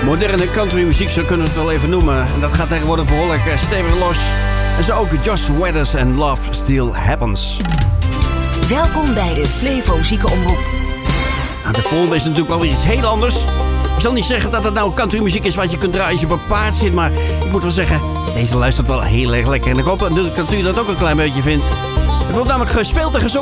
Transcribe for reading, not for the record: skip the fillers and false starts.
Moderne countrymuziek, zo kunnen we het wel even noemen. En dat gaat tegenwoordig behoorlijk stevig los. En zo ook Josh Weathers en Love Still Happens. Welkom bij de Flevo Ziekenomroep. Nou, de volgende is natuurlijk wel weer iets heel anders. Ik zal niet zeggen dat het nou countrymuziek is wat je kunt draaien als je op een paard zit. Maar ik moet wel zeggen, deze luistert wel heel erg lekker. En ik hoop dat u dat ook een klein beetje vindt. Het wordt namelijk gespeeld en gezongen